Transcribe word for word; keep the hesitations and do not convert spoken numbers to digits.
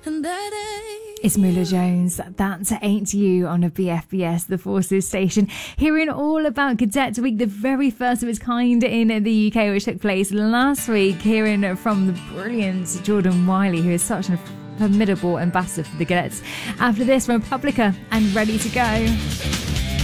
It's Mula Jones, That Ain't You on a B F B S, the Forces station. Hearing all about Cadet Week, the very first of its kind in the U K, which took place last week. Hearing from the brilliant Jordan Wiley, who is such a formidable ambassador for the Cadets. After this, Republica and Ready to Go.